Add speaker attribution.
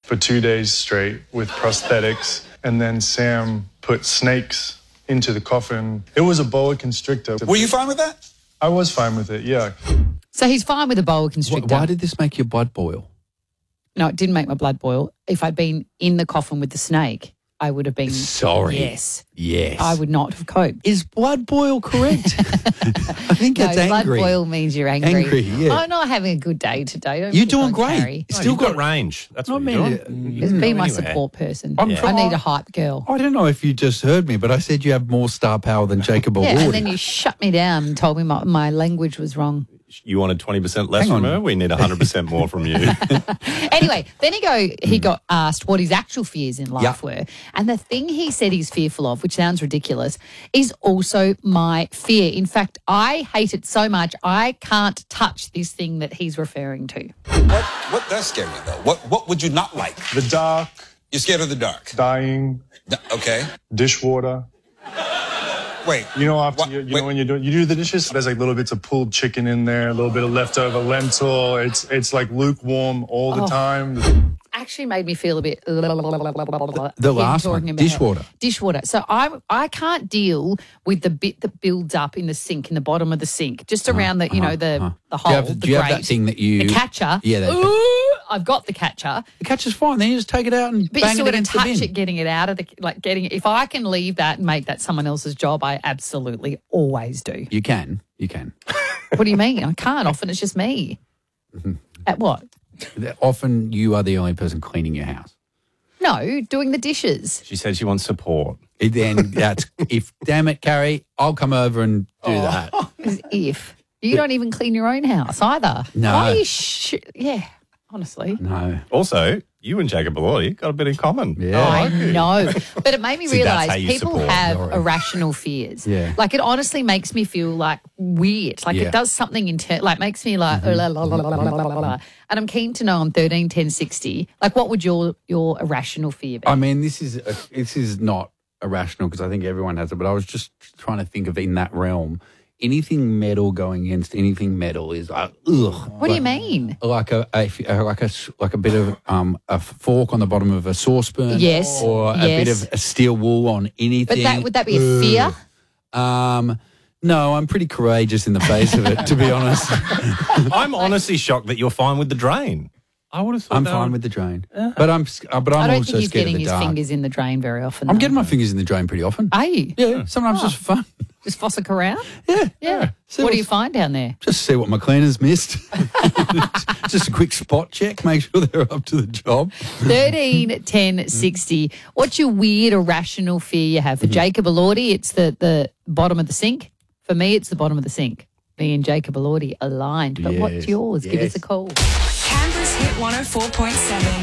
Speaker 1: for 2 days straight with prosthetics. And then Sam put snakes into the coffin. It was a boa constrictor.
Speaker 2: Were you fine with that?
Speaker 1: I was fine with it, yeah.
Speaker 3: So he's fine with a boa constrictor.
Speaker 4: Why did this make your blood boil?
Speaker 3: No, it didn't make my blood boil. If I'd been in the coffin with the snake, I would have been...
Speaker 4: Sorry.
Speaker 3: Yes.
Speaker 4: Yes.
Speaker 3: I would not have coped.
Speaker 4: Is blood boil correct? I think
Speaker 3: No,
Speaker 4: it's
Speaker 3: blood
Speaker 4: angry.
Speaker 3: boil means you're angry.
Speaker 4: Angry, yeah.
Speaker 3: I'm not having a good day today. Don't
Speaker 4: You're
Speaker 3: pick
Speaker 4: doing
Speaker 3: on
Speaker 4: great.
Speaker 3: Carrie.
Speaker 4: Still
Speaker 5: You've got range. That's what
Speaker 4: I
Speaker 5: you're
Speaker 4: mean,
Speaker 5: doing.
Speaker 3: Just be my
Speaker 5: anywhere.
Speaker 3: support person.
Speaker 4: I'm
Speaker 3: I
Speaker 4: trying-
Speaker 3: need a hype girl.
Speaker 4: I don't know if you just heard me, but I said you have more star power than Jacob
Speaker 3: Yeah,
Speaker 4: Elordi.
Speaker 3: and then you shut me down and told me my language was wrong.
Speaker 5: You wanted 20% less
Speaker 4: Hang
Speaker 5: from
Speaker 4: on.
Speaker 5: her? We need 100% more from you.
Speaker 3: Anyway, then he got asked what his actual fears in life
Speaker 4: Yeah.
Speaker 3: were. And the thing he said he's fearful of, which sounds ridiculous, is also my fear. In fact, I hate it so much I can't touch this thing that he's referring to.
Speaker 2: What does scare you, though? What would you not like?
Speaker 1: The dark,
Speaker 2: You're scared of the dark.
Speaker 1: dying,
Speaker 2: Okay.
Speaker 1: dishwater.
Speaker 2: Wait.
Speaker 1: You know, after
Speaker 2: What-
Speaker 1: you
Speaker 2: wait.
Speaker 1: know when you do the dishes, there's like little bits of pulled chicken in there, a little bit of leftover lentil. It's like lukewarm all the time.
Speaker 3: Actually made me feel a bit...
Speaker 4: The
Speaker 3: him
Speaker 4: last
Speaker 3: talking
Speaker 4: one,
Speaker 3: about
Speaker 4: dishwater.
Speaker 3: Dishwater. So I can't deal with the bit that builds up in the sink, in the bottom of the sink, just around the, you know, the hole,
Speaker 4: Do
Speaker 3: the
Speaker 4: you have
Speaker 3: grate.
Speaker 4: that thing that you...
Speaker 3: The catcher.
Speaker 4: Yeah, that
Speaker 3: Ooh, I've got the catcher.
Speaker 4: the catcher's fine. Then you just take it out and
Speaker 3: But
Speaker 4: bang
Speaker 3: you
Speaker 4: it
Speaker 3: sort of
Speaker 4: against the
Speaker 3: touch
Speaker 4: bin.
Speaker 3: it, getting it out of the, like getting it. If I can leave that and make that someone else's job, I absolutely always do.
Speaker 4: You can. You can.
Speaker 3: What do you mean? I can't. Often it's just me. At what?
Speaker 4: Often you are the only person cleaning your house.
Speaker 3: No, doing the dishes.
Speaker 5: She said she wants support.
Speaker 4: Then that's if damn it, Carrie, I'll come over and do that.
Speaker 3: As if you don't even clean your own house either.
Speaker 4: No.
Speaker 3: Why are you yeah, honestly.
Speaker 4: No.
Speaker 5: Also, you and Jacob Elordi got a bit in common.
Speaker 4: Yeah.
Speaker 3: I know. But it made me
Speaker 5: See, that's how
Speaker 3: realise
Speaker 5: you
Speaker 3: people
Speaker 5: support
Speaker 3: have
Speaker 4: Lauren.
Speaker 3: irrational fears.
Speaker 4: Yeah.
Speaker 3: Like it honestly makes me feel like weird. Like
Speaker 4: Yeah.
Speaker 3: it does something like makes me like la, la, la, la, la, la, la, la. And I'm keen to know on 13 10 60, like what would your irrational fear be?
Speaker 4: I mean, this is not irrational because I think everyone has it, but I was just trying to think of in that realm. Anything metal going against anything metal is like, ugh.
Speaker 3: What do you mean?
Speaker 4: Like a bit of a fork on the bottom of a saucepan,
Speaker 3: Yes,
Speaker 4: or a bit
Speaker 3: yes.
Speaker 4: of a steel wool on anything.
Speaker 3: But would that be a fear?
Speaker 4: No, I'm pretty courageous in the face of it, to be honest.
Speaker 5: I'm honestly shocked that you're fine with the drain. I would have thought
Speaker 4: I'm
Speaker 5: that
Speaker 4: fine
Speaker 5: would-
Speaker 4: with the drain, but I'm
Speaker 3: I don't
Speaker 4: also
Speaker 3: think he's
Speaker 4: scared of
Speaker 3: getting
Speaker 4: the
Speaker 3: his
Speaker 4: dark.
Speaker 3: fingers in the drain very often.
Speaker 4: I'm
Speaker 3: though.
Speaker 4: getting my fingers in the drain pretty often.
Speaker 3: Are you?
Speaker 4: Yeah, sometimes just for fun.
Speaker 3: Just fossick around?
Speaker 4: Yeah. See
Speaker 3: What do you
Speaker 4: what's-
Speaker 3: find down there?
Speaker 4: Just see what my cleaners missed. Just a quick spot check, make sure they're up to the job.
Speaker 3: 13 10 60. What's your weird irrational fear you have? For Jacob Elordi, it's the bottom of the sink. For me, it's the bottom of the sink. Me and Jacob Elordi aligned. But what's
Speaker 4: Yes,
Speaker 3: yours? Give us
Speaker 4: yes.
Speaker 3: a call.
Speaker 6: Canberra's Hit 104.7.